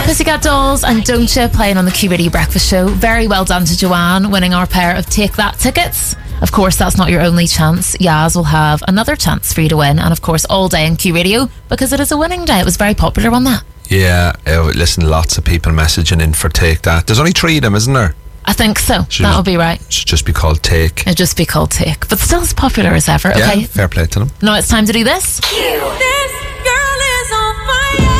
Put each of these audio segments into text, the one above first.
Pussycat Dolls and Don't Ya playing on the Q Radio Breakfast Show. Very well done to Joanne, winning our pair of Take That tickets. Of course, that's not your only chance. Yaz will have another chance for you to win, and of course, all day on Q Radio, because it is a winning day. It was very popular on that. Yeah, listen, lots of people messaging in for Take That. There's only 3 of them, isn't there? I think so. That'll be right. Should just be called Take. It'll just be called Take, but still as popular as ever. Yeah, okay, fair play to them. Now it's time to do this. This girl is on fire.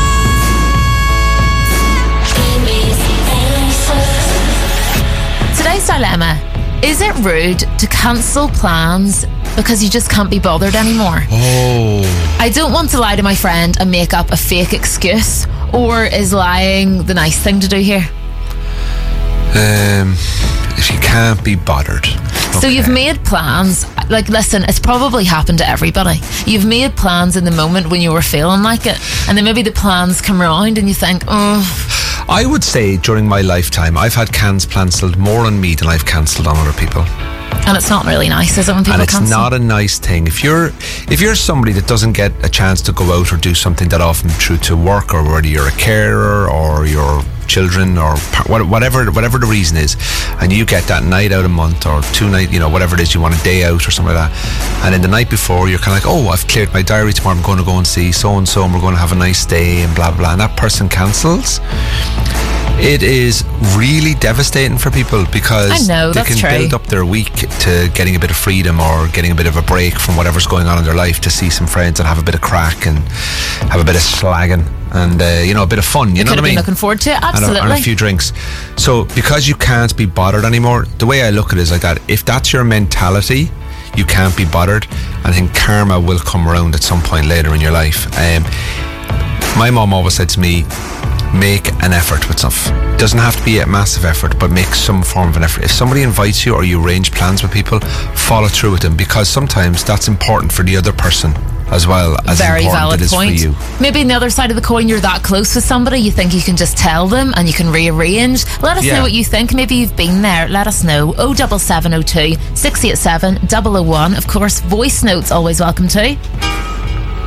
Today's dilemma: is it rude to cancel plans because you just can't be bothered anymore? Oh. I don't want to lie to my friend and make up a fake excuse, or is lying the nice thing to do here? If you can't be bothered. So you've made plans. Like, listen, it's probably happened to everybody. You've made plans in the moment when you were feeling like it, and then maybe the plans come round and you think, oh. I would say during my lifetime, I've had plans cancelled more on me than I've cancelled on other people. And it's not really nice, is it, when people cancel? And it's not a nice thing. If you're somebody that doesn't get a chance to go out or do something that often through to work, or whether you're a carer or your children or whatever the reason is, and you get that night out a month or 2 nights, whatever it is, you want a day out or something like that, and then the night before you're kind of like, oh, I've cleared my diary tomorrow, I'm going to go and see so and so and we're going to have a nice day and blah blah, and that person cancels. It is really devastating for people, because they can build up their week to getting a bit of freedom or getting a bit of a break from whatever's going on in their life, to see some friends and have a bit of crack and have a bit of slagging and a bit of fun, you know what I mean? Looking forward to it, absolutely. And a few drinks. So because you can't be bothered anymore, the way I look at it is like that: if that's your mentality, you can't be bothered, I think karma will come around at some point later in your life. My mom always said to me, make an effort with stuff. Doesn't have to be a massive effort, but make some form of an effort. If somebody invites you or you arrange plans with people, follow through with them, because sometimes that's important for the other person as well as very important valid it is point. for you. Maybe on the other side of the coin, you're that close with somebody, you think you can just tell them and you can rearrange. Let us know what you think. Maybe you've been there. Let us know. 07702 687 001. Of course, voice notes always welcome too.